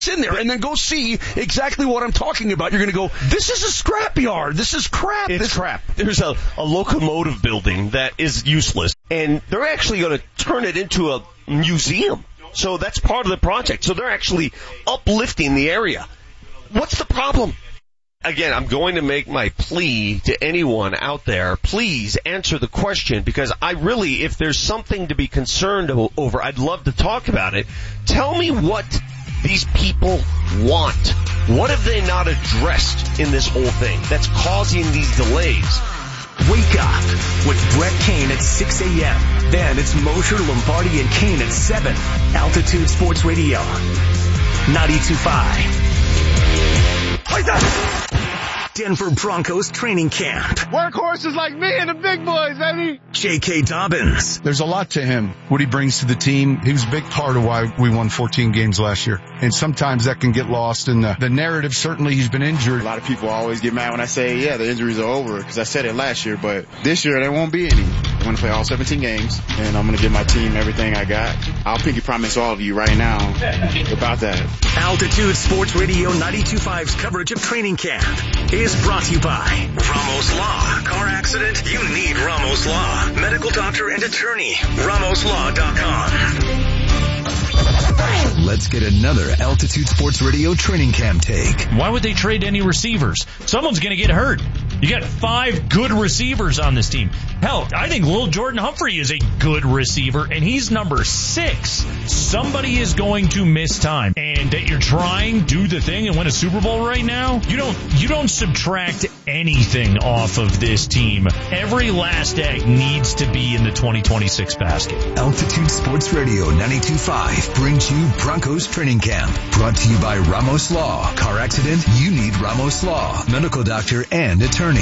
in there and then go see exactly what I'm talking about. You're going to go, this is a scrapyard. This is crap. It's crap. There's a locomotive building that is useless, and they're actually going to turn it into a museum. So that's part of the project. So they're actually uplifting the area. What's the problem? Again, I'm going to make my plea to anyone out there. Please answer the question, because I really, if there's something to be concerned over, I'd love to talk about it. Tell me what these people want. What have they not addressed in this whole thing that's causing these delays? Wake up with Brett Kane at 6 a.m. Then it's Mosher, Lombardi, and Kane at 7. Altitude Sports Radio, 92.5. Denver Broncos training camp. Workhorses like me and the big boys, baby. J.K. Dobbins. There's a lot to him, what he brings to the team. He was a big part of why we won 14 games last year. And sometimes that can get lost in the narrative. Certainly he's been injured. A lot of people always get mad when I say, yeah, the injuries are over, because I said it last year. But this year there won't be any. I'm going to play all 17 games, and I'm going to give my team everything I got. I'll pinky promise all of you right now about that. Altitude Sports Radio 92.5's coverage of training camp is brought to you by Ramos Law. Car accident? You need Ramos Law. Medical doctor and attorney. RamosLaw.com. Let's get another Altitude Sports Radio training camp take. Why would they trade any receivers? Someone's going to get hurt. You got 5 good receivers on this team. Hell, I think Lil Jordan Humphrey is a good receiver, and he's number 6. Somebody is going to miss time. And that you're trying, do the thing, and win a Super Bowl right now? You don't subtract anything off of this team. Every last egg needs to be in the 2026 basket. Altitude Sports Radio 92.5 brings you Broncos training camp. Brought to you by Ramos Law. Car accident? You need Ramos Law. Medical doctor and attorney.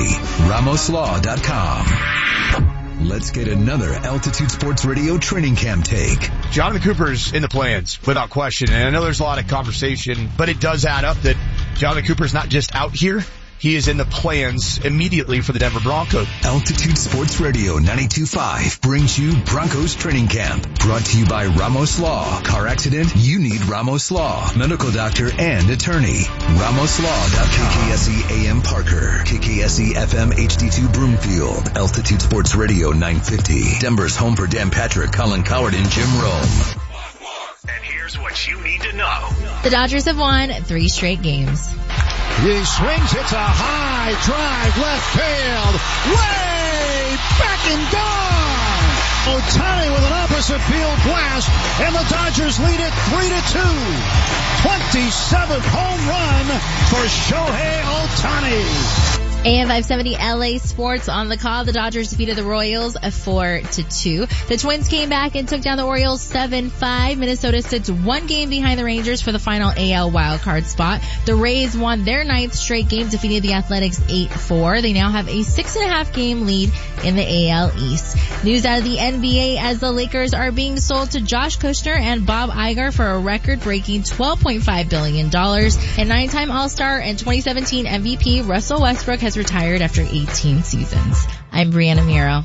RamosLaw.com. Let's get another Altitude Sports Radio training camp take. Jonathan Cooper's in the plans, without question. And I know there's a lot of conversation, but it does add up that Jonathan Cooper's not just out here. He is in the plans immediately for the Denver Broncos. Altitude Sports Radio 92.5 brings you Broncos training camp. Brought to you by Ramos Law. Car accident? You need Ramos Law. Medical doctor and attorney. RamosLaw.com. KKSE AM Parker. KKSE FM HD2 Broomfield. Altitude Sports Radio 950. Denver's home for Dan Patrick, Colin Coward, and Jim Rome. And here's what you need to know. The Dodgers have won 3 straight games. He swings, it's a high drive, left field, way back and gone. Ohtani with an opposite field blast, and the Dodgers lead it 3-2. 27th home run for Shohei Ohtani. AM 570 LA Sports on the call. The Dodgers defeated the Royals 4-2. The Twins came back and took down the Orioles 7-5. Minnesota sits 1 game behind the Rangers for the final AL wildcard spot. The Rays won their 9th straight game, defeated the Athletics 8-4. They now have a 6.5 game lead in the AL East. News out of the NBA as the Lakers are being sold to Josh Kushner and Bob Iger for a record-breaking $12.5 billion. And 9-time All-Star and 2017 MVP Russell Westbrook has retired after 18 seasons. I'm Brianna Miro.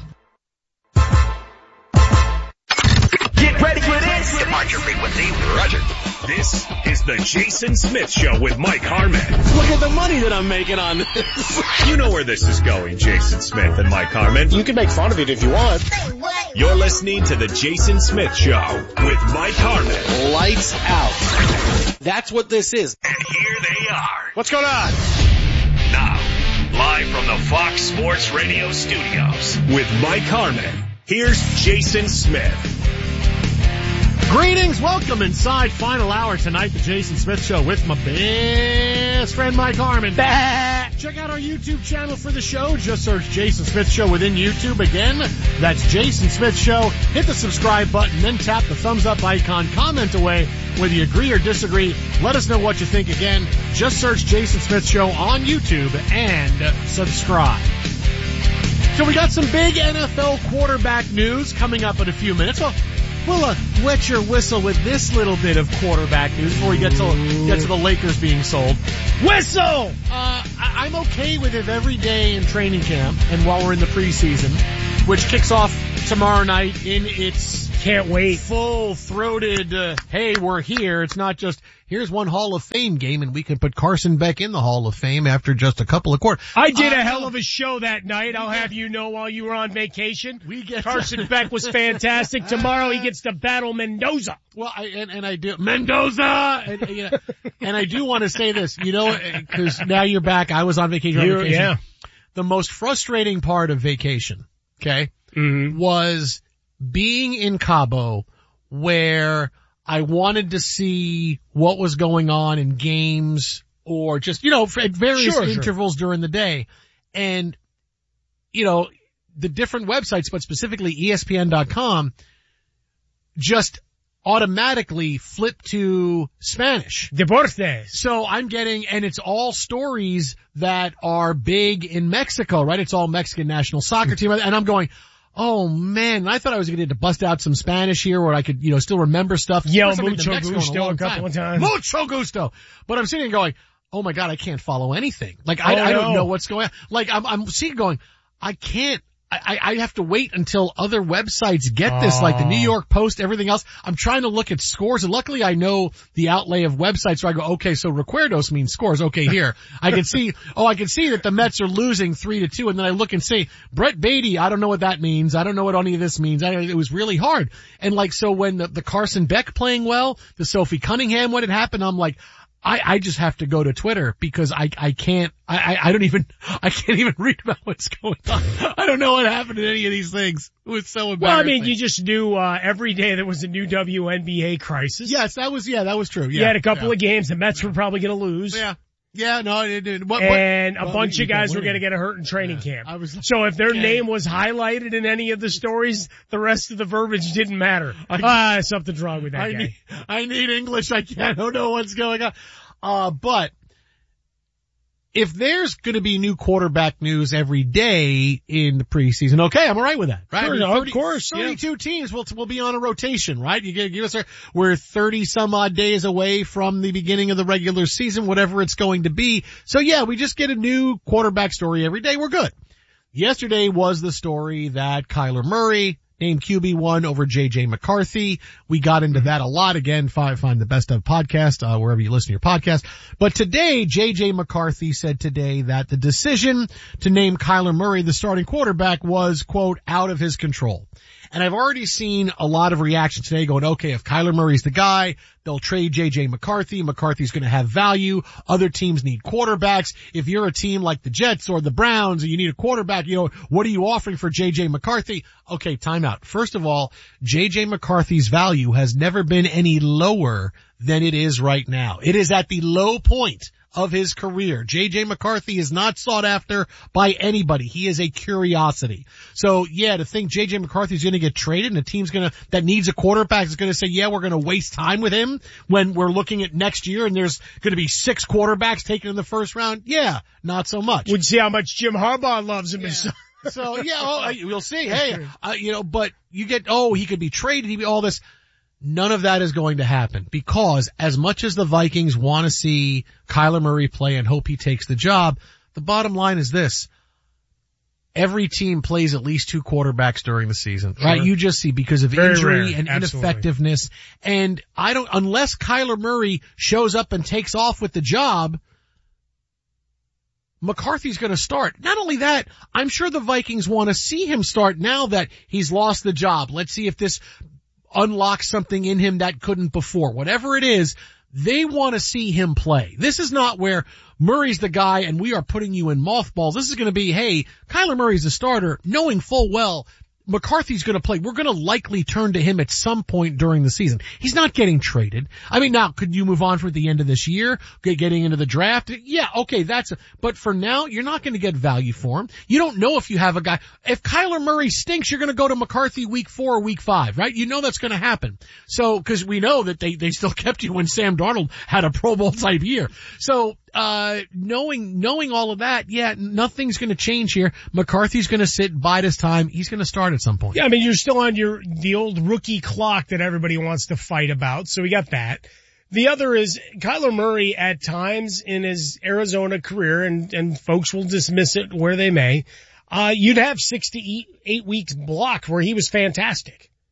Get ready for this. Departure frequency, Roger. This is the Jason Smith Show with Mike Harmon. Look at the money that I'm making on this. You know where this is going, Jason Smith and Mike Harmon. You can make fun of it if you want. You're listening to the Jason Smith Show with Mike Harmon. Lights out. That's what this is. And here they are. What's going on? Now, live from the Fox Sports Radio studios with Mike Harmon, here's Jason Smith. Greetings, welcome inside final hour tonight, the Jason Smith Show with my best friend Mike Harmon. Check out our YouTube channel for the show. Just search Jason Smith Show within YouTube. Again, that's Jason Smith Show. Hit the subscribe button, then tap the thumbs up icon. Comment away whether you agree or disagree. Let us know what you think. Again, just search Jason Smith Show on YouTube and subscribe. So we got some big NFL quarterback news coming up in a few minutes. We'll wet your whistle with this little bit of quarterback news before we get to the Lakers being sold. Whistle! I'm okay with it every day in training camp and while we're in the preseason, which kicks off tomorrow night in its can't wait. Full-throated, hey, we're here. It's not just, here's one Hall of Fame game and we can put Carson Beck in the Hall of Fame after just a couple of quarters. I did a hell of a show that night. I'll have you know while you were on vacation. Carson Beck was fantastic. Tomorrow he gets to battle Mendoza. Well, I do, Mendoza! And I do want to say this, cause now you're back. I was on vacation. Yeah. The most frustrating part of vacation, okay, was being in Cabo where I wanted to see what was going on in games or just, at various intervals during the day. And, the different websites, but specifically ESPN.com, just automatically flip to Spanish. Deportes. So I'm getting, and it's all stories that are big in Mexico, right? It's all Mexican national soccer team. And I'm going, oh man, I thought I was going to bust out some Spanish here where I could, still remember stuff. Yell mucho gusto a couple of times. Mucho gusto. But I'm sitting here going, oh my God, I can't follow anything. Like I don't know what's going on. Like I'm sitting going, I can't. I have to wait until other websites get this, like the New York Post, everything else. I'm trying to look at scores, and luckily I know the outlay of websites, so I go, okay, so recuerdos means scores. Okay, here. I can see that the Mets are losing 3-2, and then I look and say, Brett Beatty, I don't know what that means. I don't know what any of this means. It was really hard. And so when the Carson Beck playing well, the Sophie Cunningham, when it happened, I'm like, I just have to go to Twitter because I can't even read about what's going on. I don't know what happened in any of these things. It was so embarrassing. Well, I mean, you just knew, every day there was a new WNBA crisis. Yes, that was true. Yeah. You had a couple of games the Mets were probably going to lose. Yeah. Yeah, no, it didn't. And a bunch of guys were going to get hurt in training camp. So if their name was highlighted in any of the stories, the rest of the verbiage didn't matter. Something's wrong with that guy. I need English. I don't know what's going on. But if there's going to be new quarterback news every day in the preseason, okay, I'm all right with that, right? Sure, of course. 32 teams will be on a rotation, right? We're 30 some odd days away from the beginning of the regular season, whatever it's going to be. So yeah, we just get a new quarterback story every day. We're good. Yesterday was the story that Kyler Murray named QB1 over J.J. McCarthy. We got into that a lot. Again, find the Best of podcast, wherever you listen to your podcast. But today, J.J. McCarthy said today that the decision to name Kyler Murray the starting quarterback was, quote, out of his control. And I've already seen a lot of reaction today going, okay, if Kyler Murray's the guy, they'll trade J.J. McCarthy. McCarthy's going to have value. Other teams need quarterbacks. If you're a team like the Jets or the Browns and you need a quarterback, what are you offering for J.J. McCarthy? Okay, time out. First of all, J.J. McCarthy's value has never been any lower than it is right now. It is at the low point of his career. J.J. McCarthy is not sought after by anybody. He is a curiosity. So yeah, to think J.J. McCarthy is going to get traded and a team's that needs a quarterback is going to say, yeah, we're going to waste time with him when we're looking at next year and there's going to be 6 quarterbacks taken in the first round. Yeah, not so much. We'd see how much Jim Harbaugh loves him. Yeah. So yeah, we'll see. Hey, but you get, he could be traded. He'd be all this. None of that is going to happen because as much as the Vikings want to see Kyler Murray play and hope he takes the job, the bottom line is this. Every team plays at least 2 quarterbacks during the season, right? You just see because of injury and ineffectiveness. And unless Kyler Murray shows up and takes off with the job, McCarthy's going to start. Not only that, I'm sure the Vikings want to see him start now that he's lost the job. Let's see if this unlocks something in him that couldn't before. Whatever it is, they want to see him play. This is not where Murray's the guy and we are putting you in mothballs. This is going to be, hey, Kyler Murray's the starter, knowing full well McCarthy's going to play. We're going to likely turn to him at some point during the season. He's not getting traded. I mean, now, could you move on for the end of this year, getting into the draft? Yeah, okay, but for now, you're not going to get value for him. You don't know if you have a guy. If Kyler Murray stinks, you're going to go to McCarthy week 4 or week 5, right? You know that's going to happen. So, cause we know that they still kept you when Sam Darnold had a Pro Bowl type year. So, knowing all of that, yeah, nothing's going to change here. McCarthy's going to sit, bide his time. He's going to start at some point. Yeah, I mean, you're still on the old rookie clock that everybody wants to fight about. So we got that. The other is Kyler Murray at times in his Arizona career, and folks will dismiss it where they may. You'd have 6 to 8 weeks block where he was fantastic.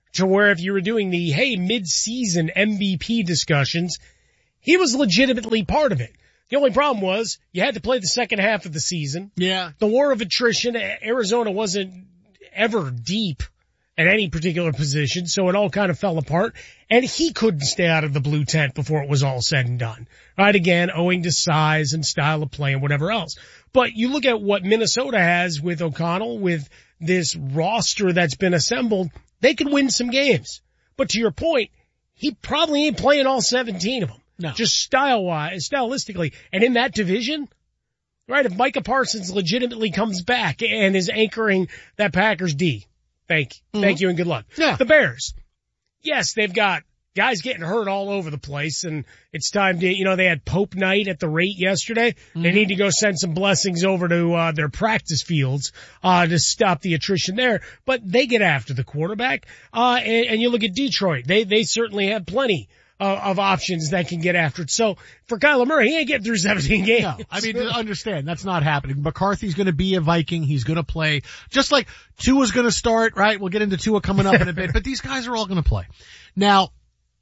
to where if you were doing the, hey, mid-season MVP discussions, he was legitimately part of it. The only problem was you had to play the second half of the season. Yeah. The war of attrition, Arizona wasn't ever deep at any particular position, so it all kind of fell apart. And he couldn't stay out of the blue tent before it was all said and done. Right, again, owing to size and style of play and whatever else. But you look at what Minnesota has with O'Connell, with this roster that's been assembled, they could win some games. But to your point, he probably ain't playing all 17 of them. No. Just stylistically. And in that division, right, if Micah Parsons legitimately comes back and is anchoring that Packers D, thank you and good luck. Yeah. The Bears, yes, they've got guys getting hurt all over the place, and it's time to, they had Pope night at the rate yesterday. They need to go send some blessings over to their practice fields to stop the attrition there. But they get after the quarterback. And you look at Detroit. They certainly have plenty of options that can get after it. So for Kyler Murray, he ain't getting through 17 games. No, I mean, understand, that's not happening. McCarthy's going to be a Viking. He's going to play. Just like Tua's going to start, right? We'll get into Tua coming up in a bit, but these guys are all going to play. Now,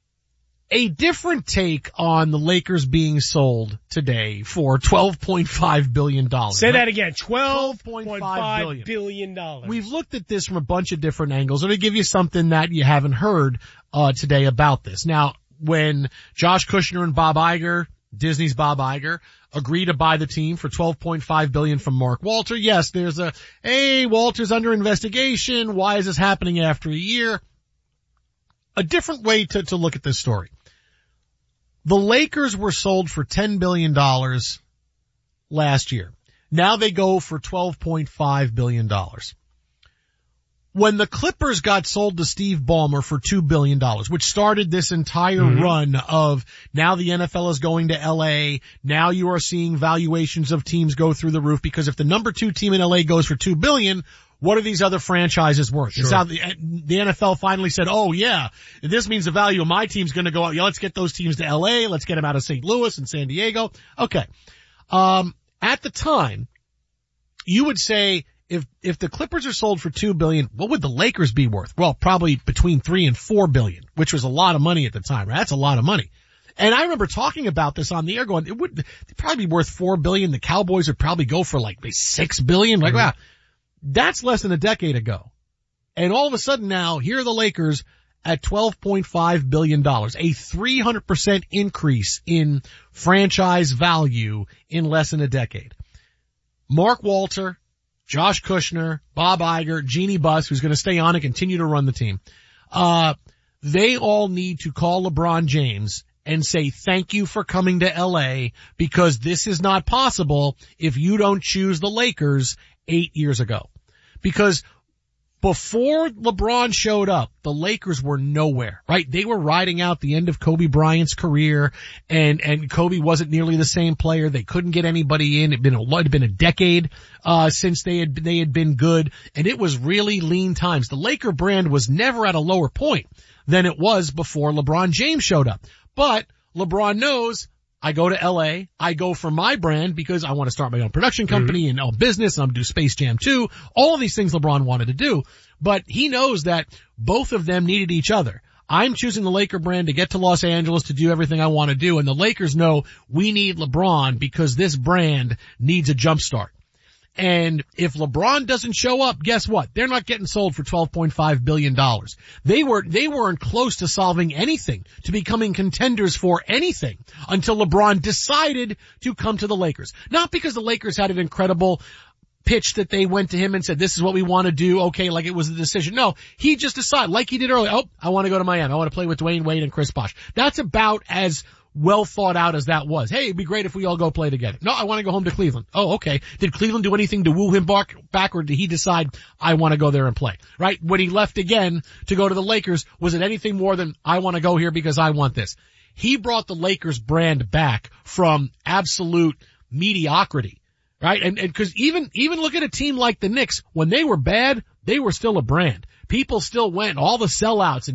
a different take on the Lakers being sold today for $12.5 billion. Say that again. $12.5 billion. We've looked at this from a bunch of different angles. Let me give you something that you haven't heard today about this. Now, when Josh Kushner and Bob Iger, Disney's Bob Iger, agree to buy the team for $12.5 billion from Mark Walter, yes, there's hey, Walter's under investigation. Why is this happening after a year? A different way to look at this story. The Lakers were sold for $10 billion last year. Now they go for $12.5 billion. When the Clippers got sold to Steve Ballmer for $2 billion, which started this entire run of now the NFL is going to LA, now you are seeing valuations of teams go through the roof, because if the number 2 team in LA goes for $2 billion, what are these other franchises worth? Sure. It's how the NFL finally said, oh yeah, this means the value of my team's gonna go up. Yeah, let's get those teams to LA. Let's get them out of St. Louis and San Diego. Okay. At the time, you would say if the Clippers are sold for $2 billion, what would the Lakers be worth? Well, probably between $3 and $4 billion, which was a lot of money at the time, right? That's a lot of money. And I remember talking about this on the air going, it'd probably be worth $4 billion. The Cowboys would probably go for like $6 billion. Like, wow. That's less than a decade ago. And all of a sudden now, here are the Lakers at $12.5 billion, a 300% increase in franchise value in less than a decade. Mark Walter, Josh Kushner, Bob Iger, Jeannie Buss, who's going to stay on and continue to run the team. They all need to call LeBron James and say thank you for coming to LA, because this is not possible if you don't choose the Lakers 8 years ago. Because before LeBron showed up, the Lakers were nowhere, right? They were riding out the end of Kobe Bryant's career, and Kobe wasn't nearly the same player. They couldn't get anybody in. It had been a decade since they had been good, and it was really lean times. The Laker brand was never at a lower point than it was before LeBron James showed up. But LeBron knows, I go to LA, I go for my brand because I want to start my own production company and own business, and I'm do Space Jam 2. All of these things LeBron wanted to do, but he knows that both of them needed each other. I'm choosing the Laker brand to get to Los Angeles to do everything I want to do, and the Lakers know we need LeBron because this brand needs a jump start. And if LeBron doesn't show up, guess what? They're not getting sold for $12.5 billion. They weren't close to solving anything, to becoming contenders for anything, until LeBron decided to come to the Lakers. Not because the Lakers had an incredible pitch that they went to him and said, this is what we want to do. Okay, like it was a decision. No, he just decided, like he did earlier, I want to go to Miami. I want to play with Dwayne Wade and Chris Bosh. That's about as well thought out as that was. Hey, it'd be great if we all go play together. No, I want to go home to Cleveland. Oh, okay. Did Cleveland do anything to woo him back, or did he decide, I want to go there and play? Right? When he left again to go to the Lakers, was it anything more than, I want to go here because I want this? He brought the Lakers brand back from absolute mediocrity right? And cause even look at a team like the Knicks, when they were bad, they were still a brand. People still went, all the sellouts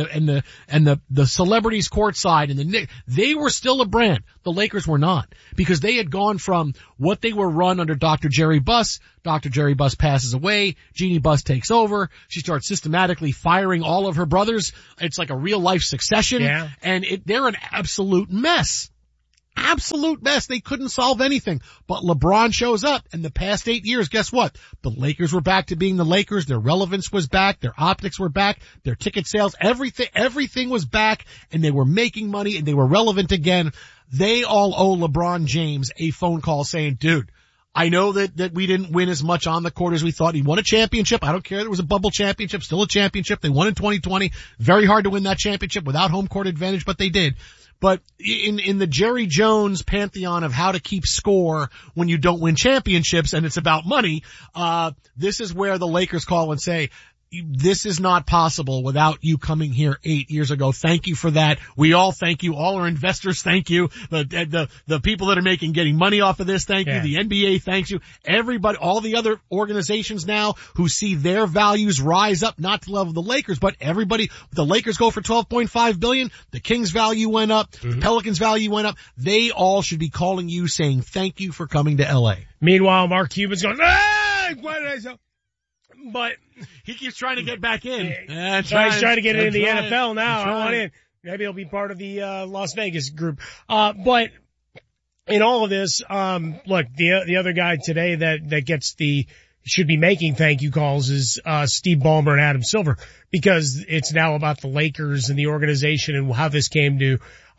and the celebrities courtside and the Knicks, they were still a brand. The Lakers were not, because they had gone from what they were run under Dr. Jerry Buss. Dr. Jerry Buss passes away. Jeannie Buss takes over. She starts systematically firing all of her brothers. It's like a real life succession. Yeah. And they're an absolute mess. Absolute mess. They couldn't solve anything. But LeBron shows up, and the past 8 years, guess what? The Lakers were back to being the Lakers. Their relevance was back. Their optics were back. Their ticket sales, everything was back, and they were making money, and they were relevant again. They all owe LeBron James a phone call saying, dude, I know that we didn't win as much on the court as we thought. He won a championship. I don't care. There was a bubble championship, still a championship. They won in 2020. Very hard to win that championship without home court advantage, but they did. But in the Jerry Jones pantheon of how to keep score when you don't win championships and it's about money, this is where the Lakers call and say, this is not possible without you coming here 8 years ago. Thank you for that. We all thank you. All our investors thank you. The people that are getting money off of this, thank you. The NBA thanks you. Everybody, all the other organizations now who see their values rise up, not to the level of the Lakers, but everybody, the Lakers go for $12.5 billion. The Kings value went up. The Pelicans value went up. They all should be calling you saying thank you for coming to LA. Meanwhile, Mark Cuban's going, hey, what did I say? But he keeps trying to get back in. He's trying to get into the NFL now. I want in. Maybe he'll be part of the Las Vegas group. But in all of this, look, the other guy today that should be making thank you calls is Steve Ballmer and Adam Silver, because it's now about the Lakers and the organization and how this came to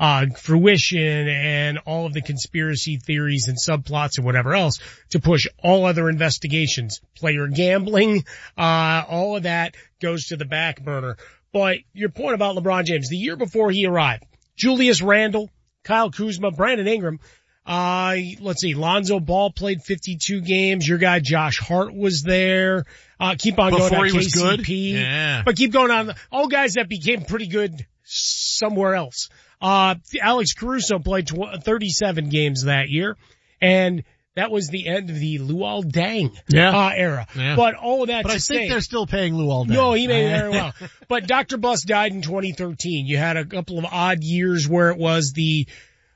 fruition and all of the conspiracy theories and subplots and whatever else to push all other investigations. Player gambling, all of that goes to the back burner. But your point about LeBron James, the year before he arrived, Julius Randle, Kyle Kuzma, Brandon Ingram, let's see, Lonzo Ball played 52 games. Your guy Josh Hart was there. Keep on going on, Before he was KCP. good? Yeah. But keep going on. All guys that became pretty good somewhere else. Alex Caruso played 37 games that year, and that was the end of the Luol Deng era. Yeah. But all of that But I say, think they're still paying Luol Deng. no, he may very well. But Dr. Buss died in 2013. You had a couple of odd years where it was the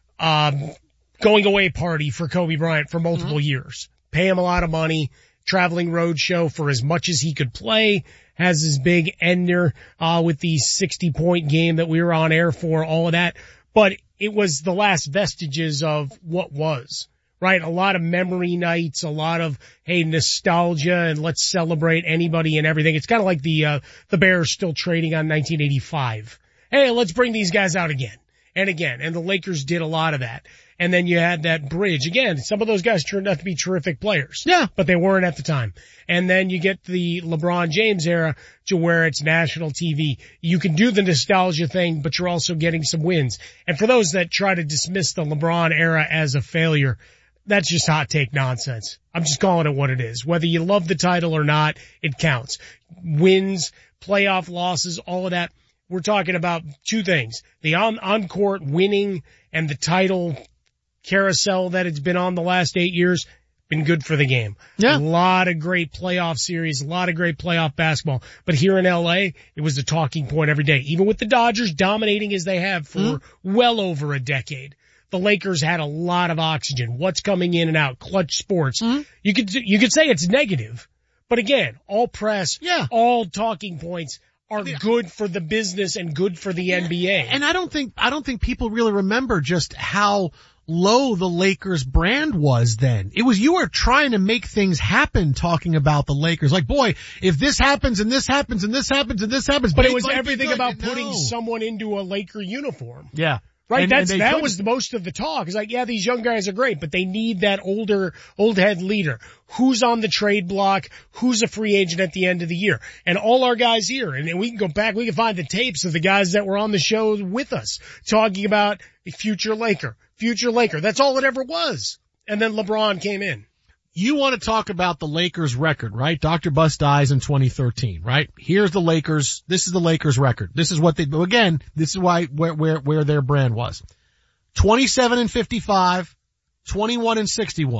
going away party for Kobe Bryant for multiple years. Pay him a lot of money, traveling road show for as much as he could play. Has his big ender, with the 60-point game that we were on air for, all of that. But it was the last vestiges of what was, right? A lot of memory nights, a lot of, hey, nostalgia and let's celebrate anybody and everything. It's kind of like the Bears still trading on 1985. Hey, let's bring these guys out again and again. And the Lakers did a lot of that. And then you had that bridge. Again, some of those guys turned out to be terrific players. Yeah. But they weren't at the time. And then you get the LeBron James era to where it's national TV. You can do the nostalgia thing, but you're also getting some wins. And for those that try to dismiss the LeBron era as a failure, that's just hot take nonsense. I'm just calling it what it is. Whether you love the title or not, it counts. Wins, playoff losses, all of that. We're talking about two things. The on-court winning and the title carousel that it's been on the last 8 years, been good for the game. Yeah. A lot of great playoff series, a lot of great playoff basketball. But here in LA, it was a talking point every day. Even with the Dodgers dominating as they have for well over a decade, the Lakers had a lot of oxygen. What's coming in and out, clutch sports. You could say it's negative, but again, all press, all talking points are good for the business and good for the NBA. And I don't think people really remember just how low the Lakers brand was then. It was, you were trying to make things happen talking about the Lakers. Like, boy, if this happens and this happens and this happens and this happens. But it was everything about putting someone into a Laker uniform. Yeah. Right, that was most of the talk. It's like, yeah, these young guys are great, but they need that old head leader. Who's on the trade block? Who's a free agent at the end of the year? And all our guys here, and we can go back, we can find the tapes of the guys that were on the show with us talking about the future Laker. That's all it ever was. And then LeBron came in. You want to talk about the Lakers record, right? Dr. Buss dies in 2013, right? Here's the Lakers. This is the Lakers record. This is what they do. Again, this is where their brand was. 27-55, 21-61.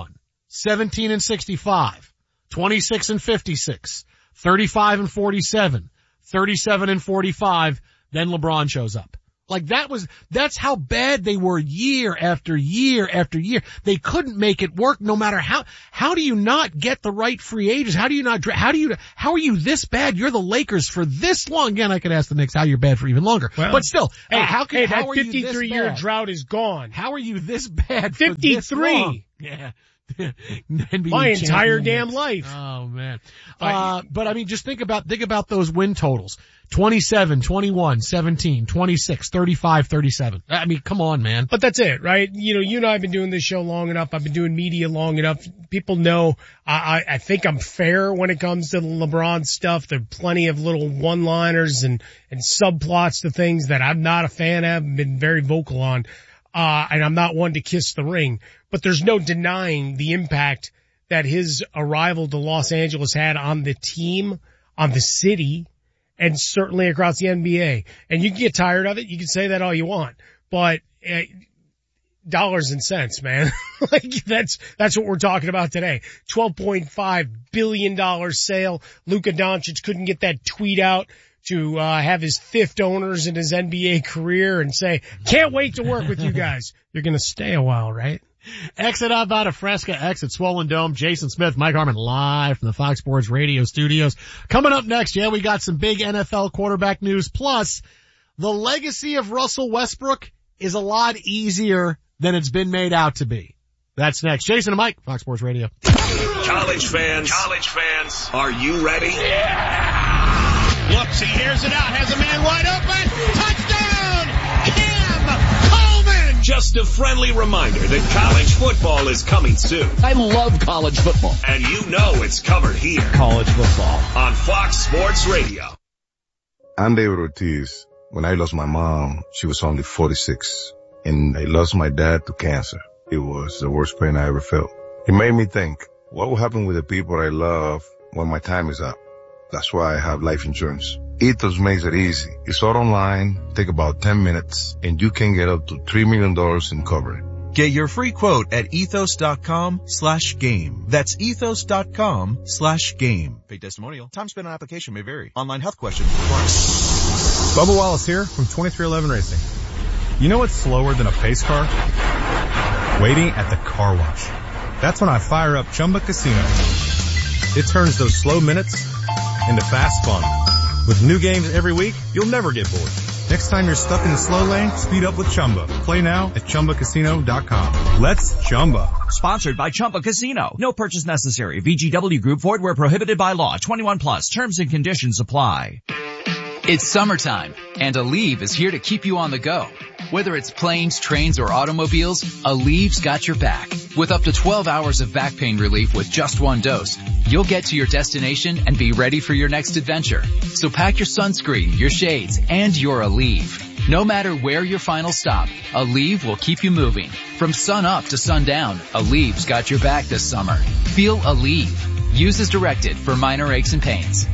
17 and 65, 26 and 56, 35 and 47, 37 and 45, then LeBron shows up. Like that's how bad they were year after year after year. They couldn't make it work no matter how do you not get the right free agents? How are you this bad? You're the Lakers for this long. Again, I could ask the Knicks how you're bad for even longer. Well, but still, how are that you this 53-year bad? drought is gone. How are you this bad for 53. this long? Yeah. My entire damn life. Oh man. But I mean, just think about those win totals. 27, 21, 17, 26, 35, 37. I mean, come on, man. But that's it, right? You and I have been doing this show long enough. I've been doing media long enough. People know I think I'm fair when it comes to the LeBron stuff. There are plenty of little one-liners and subplots to things that I'm not a fan of, been very vocal on. And I'm not one to kiss the ring, but there's no denying the impact that his arrival to Los Angeles had on the team, on the city, and certainly across the NBA. And you can get tired of it. You can say that all you want, but dollars and cents, man. Like that's what we're talking about today. $12.5 billion sale. Luka Doncic couldn't get that tweet out to have his fifth owners in his NBA career and say, can't wait to work with you guys. You're going to stay a while, right? Exit up out of Fresca, exit Swollen Dome. Jason Smith, Mike Harmon live from the Fox Sports Radio studios. Coming up next, we got some big NFL quarterback news. Plus, the legacy of Russell Westbrook is a lot easier than it's been made out to be. That's next. Jason and Mike, Fox Sports Radio. College fans, are you ready? Yeah! Looks, he hears it out, has a man wide open. Touchdown! Cam Coleman! Just a friendly reminder that college football is coming soon. I love college football. And you know it's covered here. College football. On Fox Sports Radio. I'm David Ortiz. When I lost my mom, she was only 46. And I lost my dad to cancer. It was the worst pain I ever felt. It made me think, what will happen with the people I love when my time is up? That's why I have life insurance. Ethos makes it easy. It's all online, take about 10 minutes, and you can get up to $3 million in coverage. Get your free quote at ethos.com/game. That's ethos.com/game. Paid testimonial. Time spent on application may vary. Online health questions required. Bubba Wallace here from 2311 Racing. You know what's slower than a pace car? Waiting at the car wash. That's when I fire up Chumba Casino. It turns those slow minutes into fast fun. With new games every week, you'll never get bored. Next time you're stuck in the slow lane, speed up with Chumba. Play now at ChumbaCasino.com. Let's Chumba. Sponsored by Chumba Casino. No purchase necessary. VGW Group. Void where prohibited by law. 21 plus. Terms and conditions apply. It's summertime, and Aleve is here to keep you on the go. Whether it's planes, trains, or automobiles, Aleve's got your back. With up to 12 hours of back pain relief with just one dose, you'll get to your destination and be ready for your next adventure. So pack your sunscreen, your shades, and your Aleve. No matter where your final stop, Aleve will keep you moving. From sun up to sundown, Aleve's got your back this summer. Feel Aleve. Use as directed for minor aches and pains.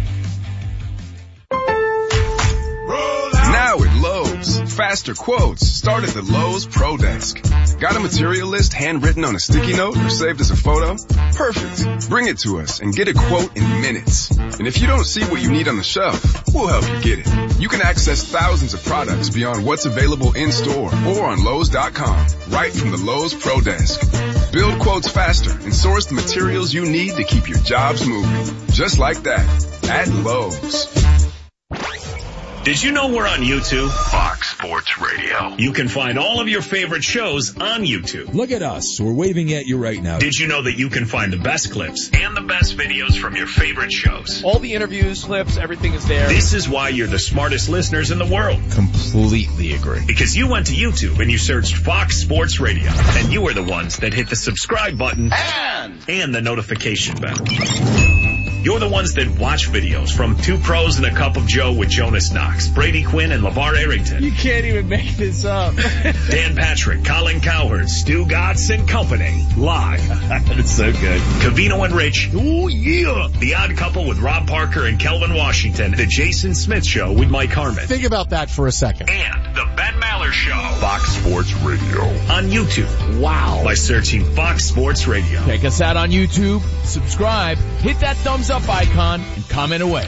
Now at Lowe's, faster quotes start at the Lowe's Pro Desk. Got a material list handwritten on a sticky note or saved as a photo? Perfect. Bring it to us and get a quote in minutes. And if you don't see what you need on the shelf, we'll help you get it. You can access thousands of products beyond what's available in store or on Lowe's.com, right from the Lowe's Pro Desk. Build quotes faster and source the materials you need to keep your jobs moving. Just like that, at Lowe's. Did you know we're on YouTube? Fox Sports Radio. You can find all of your favorite shows on YouTube. Look at us. We're waving at you right now. Did you know that you can find the best clips and the best videos from your favorite shows? All the interviews, clips, everything is there. This is why you're the smartest listeners in the world. Completely agree. Because you went to YouTube and you searched Fox Sports Radio. And you were the ones that hit the subscribe button and the notification bell. You're the ones that watch videos from Two Pros and a Cup of Joe with Jonas Knox, Brady Quinn, and LeVar Arrington. You can't even make this up. Dan Patrick, Colin Cowherd, Stu Gatz and company. Live. It's so good. Covino and Rich. Ooh, yeah. The Odd Couple with Rob Parker and Kelvin Washington. The Jason Smith Show with Mike Harmon. Think about that for a second. And the Ben Maller Miller Show. Fox Sports Radio. On YouTube. Wow. By searching Fox Sports Radio. Check us out on YouTube, subscribe, hit that thumbs up icon, and comment away.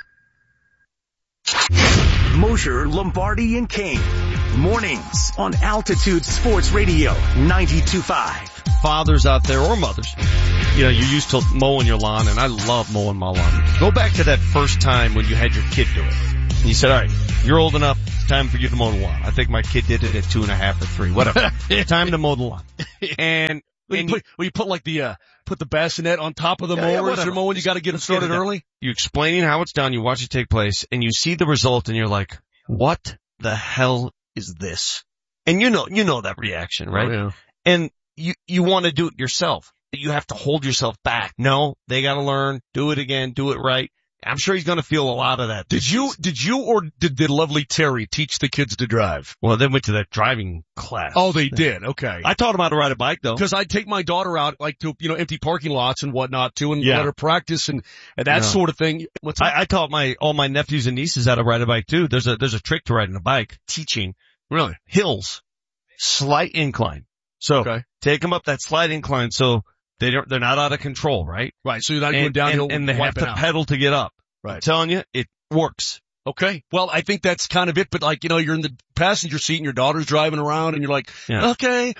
Mosher, Lombardi, and Kane. Mornings on Altitude Sports Radio 92.5. Fathers out there or mothers, you're used to mowing your lawn, and I love mowing my lawn. Go back to that first time when you had your kid do it. And you said, all right, you're old enough, it's time for you to mow the lawn. I think my kid did it at 2.5 or 3, whatever. Time to mow the lawn. And you put the bassinet on top of the mower as you're mowing, you gotta get it started early? You're explaining how it's done, you watch it take place, and you see the result, and you're like, what the hell is this? And you know that reaction, right? Oh, yeah. And you want to do it yourself. You have to hold yourself back. No, they gotta learn, do it again, do it right. I'm sure he's gonna feel a lot of that. Did you or did the lovely Terry teach the kids to drive? Well, they went to that driving class. Oh, they did. Okay. I taught them how to ride a bike though. Cause I'd take my daughter out to, empty parking lots and whatnot too and let her practice and that sort of thing. I taught all my nephews and nieces how to ride a bike too. There's a trick to riding a bike. Teaching. Really? Hills. Slight incline. So take them up that slight incline so they're not out of control, right? Right. So you're not going downhill and they have to pedal to get up. Right. I'm telling you, it works. Okay. Well, I think that's kind of it, but you're in the passenger seat and your daughter's driving around and you're like, okay,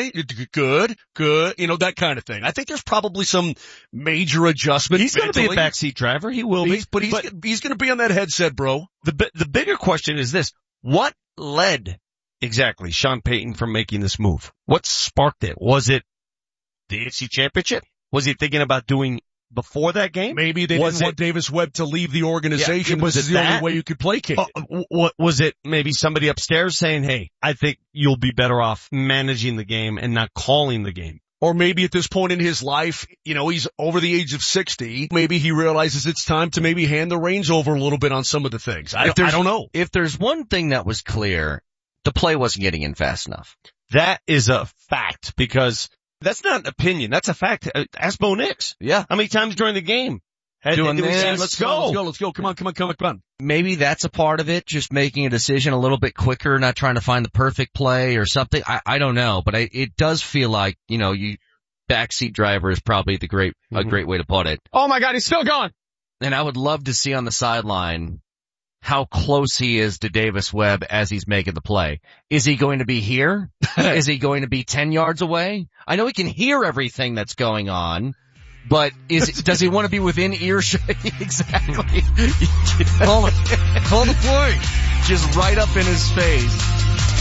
good, that kind of thing. I think there's probably some major adjustment. He's going to be a backseat driver. He will be. But he's going to be on that headset, bro. The bigger question is this. What led exactly Sean Payton from making this move? What sparked it? Was it the AFC Championship? Was he thinking about doing before that game? Maybe they didn't want Davis Webb to leave the organization. Was it the only way you could placate it? Was it maybe somebody upstairs saying, hey, I think you'll be better off managing the game and not calling the game? Or maybe at this point in his life, he's over the age of 60. Maybe he realizes it's time to maybe hand the reins over a little bit on some of the things. I don't know. If there's one thing that was clear, the play wasn't getting in fast enough. That is a fact because that's not an opinion. That's a fact. Ask Bo Nix. Yeah. How many times during the game? Let's go. Come on. Maybe that's a part of it. Just making a decision a little bit quicker, not trying to find the perfect play or something. I don't know, but it does feel like, backseat driver is probably a great way to put it. Oh my God, he's still going. And I would love to see on the sideline how close he is to Davis Webb as he's making the play. Is he going to be here? Is he going to be 10 yards away? I know he can hear everything that's going on, but does he want to be within earshot? Exactly. Call the play. Just right up in his face.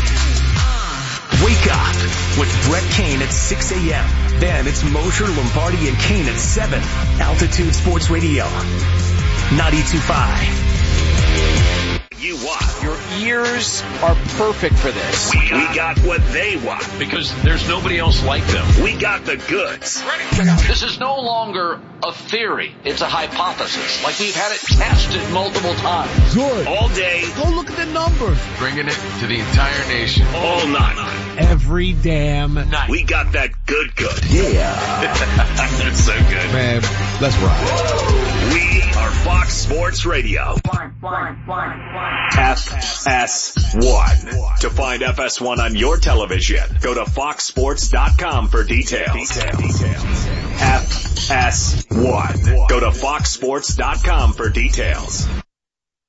Wake up with Brett Kane at 6 a.m. Then it's Mosher, Lombardi, and Kane at 7. Altitude Sports Radio 92.5. You want. Your ears are perfect for this. We got what they want. Because there's nobody else like them. We got the goods. This is no longer a theory. It's a hypothesis. Like we've had it tested multiple times. Good. All day. Go look at the numbers. Bringing it to the entire nation. All night. Every damn night. We got that good. Yeah. That's so good. Man, let's rock. We are Fox Sports Radio. FS1. To find FS1 on your television, go to foxsports.com for details. FS1. Go to foxsports.com for details.